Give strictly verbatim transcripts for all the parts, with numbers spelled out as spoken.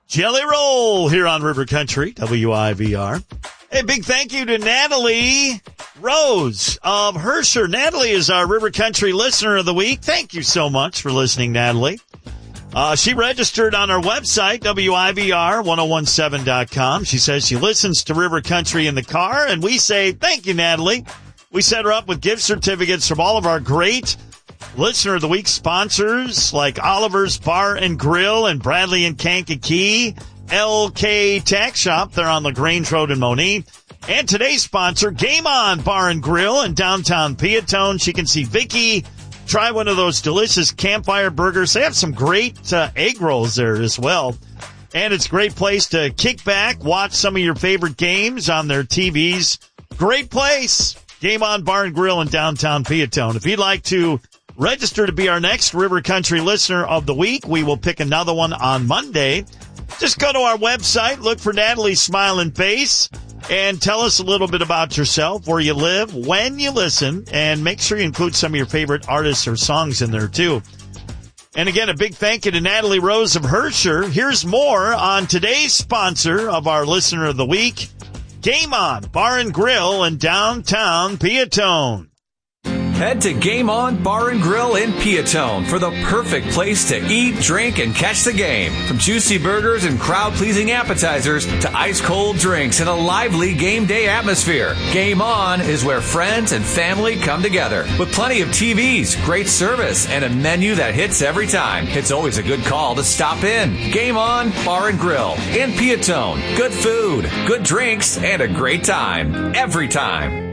Jelly Roll here on River Country, W I V R. A big thank you to Natalie Rose of Herscher. Natalie is our River Country Listener of the Week. Thank you so much for listening, Natalie. Uh, she registered on our website, W I V R ten seventeen dot com. She says she listens to River Country in the car, and we say thank you, Natalie. We set her up with gift certificates from all of our great Listener of the Week sponsors like Oliver's Bar and Grill and Bradley and Kankakee, L K Tax Shop. They're on LaGrange Road in Monee. And today's sponsor, Game On Bar and Grill in downtown Peatone. She can see Vicky try one of those delicious campfire burgers. They have some great uh, egg rolls there as well. And it's a great place to kick back, watch some of your favorite games on their T Vs. Great place. Game On Bar and Grill in downtown Peatone. If you'd like to register to be our next River Country Listener of the Week, we will pick another one on Monday. Just go to our website, look for Natalie's smiling face, and tell us a little bit about yourself, where you live, when you listen, and make sure you include some of your favorite artists or songs in there, too. And again, a big thank you to Natalie Rose of Herscher. Here's more on today's sponsor of our Listener of the Week, Game On Bar and Grill in downtown Peatone. Head to Game On Bar and Grill in Peatone for the perfect place to eat, drink, and catch the game. From juicy burgers and crowd-pleasing appetizers to ice-cold drinks and a lively game day atmosphere, Game On is where friends and family come together. With plenty of T Vs, great service, and a menu that hits every time, it's always a good call to stop in. Game On Bar and Grill in Peatone. Good food, good drinks, and a great time. Every time.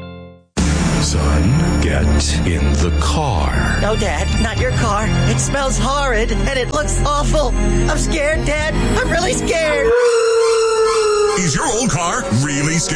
Son, get in the car. No, Dad, not your car. It smells horrid, and it looks awful. I'm scared, Dad. I'm really scared. Is your old car really scary?